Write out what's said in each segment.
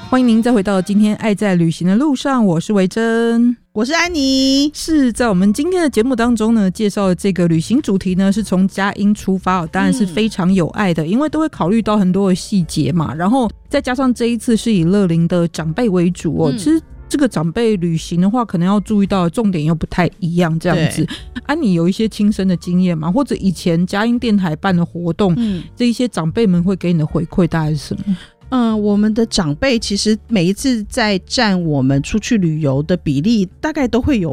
欢迎您再回到今天爱在旅行的路上，我是维珍， 我是安妮。 是在我们今天的节目当中呢，介绍的这个旅行主题呢是从佳音出发，当然是非常有爱的，因为都会考虑到很多的细节嘛，然后再加上这一次是以乐龄的长辈为主哦，其实这个长辈旅行的话可能要注意到的重点又不太一样这样子。你有一些亲身的经验吗？或者以前佳音电台办的活动，这一些长辈们会给你的回馈大概是什么？ 我们的长辈其实每一次在占我们出去旅游的比例大概都会有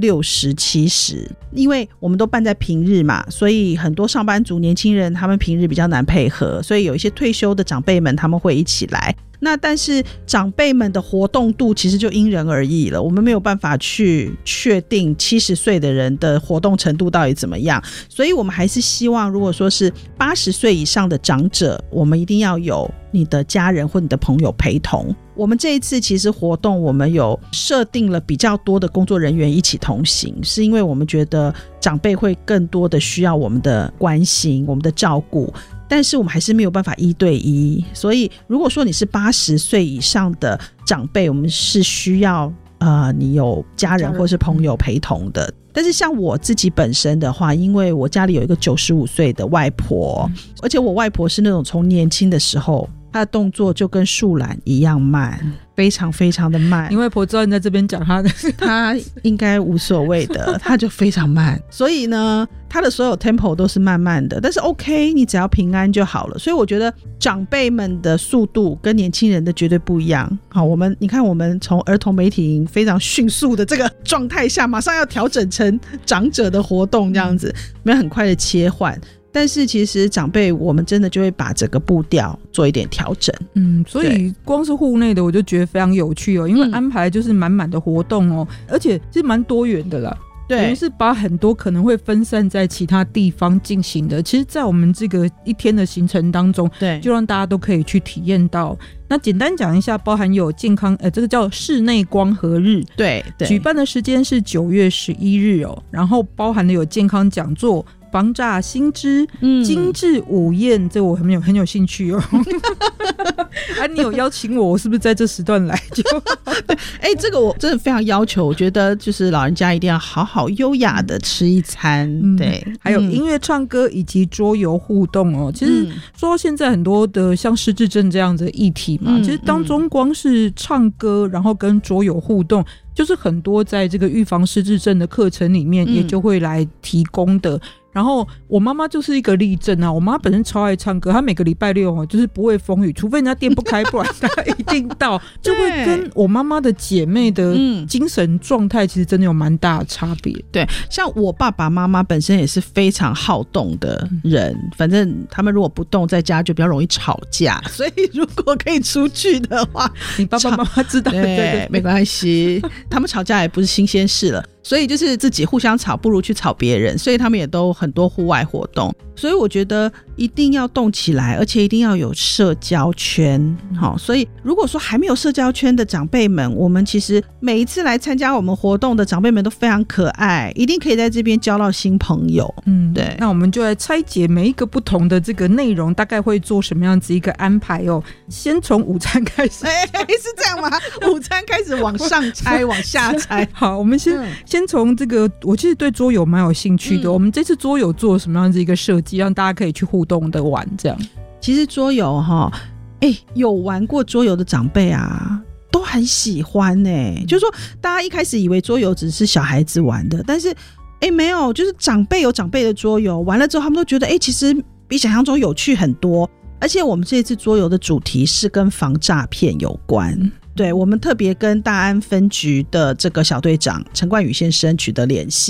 60-70%， 因为我们都办在平日嘛，所以很多上班族年轻人他们平日比较难配合，所以有一些退休的长辈们他们会一起来。那但是长辈们的活动度其实就因人而异了，我们没有办法去确定70岁的人的活动程度到底怎么样，所以我们还是希望如果说是80岁以上的长者，我们一定要有你的家人或你的朋友陪同。我们这一次其实活动我们有设定了比较多的工作人员一起同行，是因为我们觉得长辈会更多的需要我们的关心我们的照顾，但是我们还是没有办法1对1，所以如果说你是80岁以上的长辈，我们是需要你有家人或是朋友陪同的。但是像我自己本身的话，因为我家里有一个95岁的外婆，而且我外婆是那种从年轻的时候她的动作就跟树懒一样慢，非常非常的慢。 你外婆知道你在这边讲她的， 她应该无所谓的，她就非常慢，所以呢她的所有 tempo 都是慢慢的，但是 OK 你只要平安就好了。所以我觉得长辈们的速度跟年轻人的绝对不一样。好，你看我们从儿童媒体营非常迅速的这个状态下，马上要调整成长者的活动这样子，我们要很快的切换。但是其实长辈我们真的就会把这个步调做一点调整。 所以光是户内的我就觉得非常有趣哦，因为安排就是满满的活动哦，而且其实蛮多元的啦。等于是把很多可能会分散在其他地方进行的，其实在我们这个一天的行程当中，对，就让大家都可以去体验到。那简单讲一下，包含有健康这个叫室内光合日，对，举办的时间是9月11日哦，然后包含了有健康讲座、防诈新知、精致午宴，这我很有兴趣哦。你有邀请我是不是在这时段来就这个我真的非常要求，我觉得就是老人家一定要好好优雅的吃一餐。对， 还有音乐唱歌以及桌游互动哦。其实说到现在很多的像失智症这样子的议题嘛，其实当中光是唱歌然后跟桌游互动，就是很多在这个预防失智症的课程里面也就会来提供的。然后我妈妈就是一个例证啊，我妈本身超爱唱歌，她每个礼拜6就是不畏风雨，除非人家店不开，不然她一定到，就会跟我妈妈的姐妹的精神状态其实真的有蛮大的差别。 对，像我爸爸妈妈本身也是非常好动的人，反正他们如果不动在家就比较容易吵架，所以如果可以出去的话， 你爸爸妈妈知道， 对，没关系，他们吵架也不是新鲜事了，所以就是自己互相吵不如去吵别人，所以他们也都很多户外活动。所以我觉得一定要动起来，而且一定要有社交圈。所以如果说还没有社交圈的长辈们，我们其实每一次来参加我们活动的长辈们都非常可爱，一定可以在这边交到新朋友。对， 那我们就来拆解每一个不同的这个内容大概会做什么样子一个安排哦。先从午餐开始， 是这样吗？午餐开始往上拆往下拆。 好，我们先从这个，我其实对桌游蛮有兴趣的。我们这次桌游做什么样子一个设计，让大家可以去互动的玩这样？ 其实桌游有玩过桌游的长辈啊都很喜欢就是说大家一开始以为桌游只是小孩子玩的，但是没有，就是长辈有长辈的桌游，玩了之后他们都觉得其实比想象中有趣很多。而且我们这次桌游的主题是跟防诈骗有关，对，我们特别跟大安分局的这个小队长陈冠宇先生取得联系，